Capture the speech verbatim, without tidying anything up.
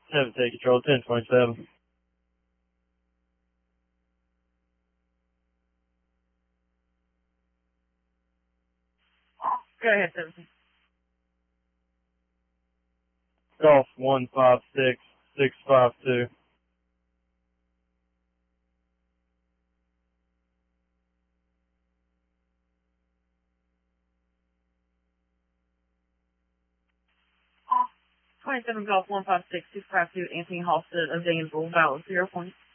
seven, take control, ten twenty-seven. Go ahead, seventeen. Golf one five six six five two. twenty-seven Golf one five six six five two, Anthony Halstead of Danville, valid zero point.